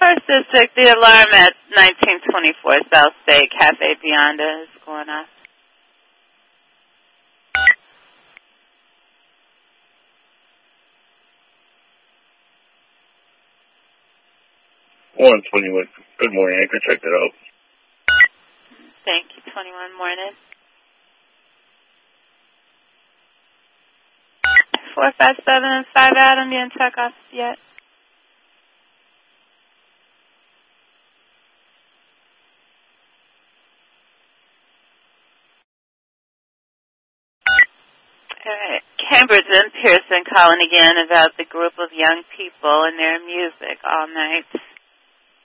First District, the alarm at 1924 South State Cafe Beyonda is going off. Good morning. I can check that out. Thank you. 21 morning. 457 5 Adam, you didn't check off yet? All right. Cambridge and Pearson calling again about the group of young people and their music all night.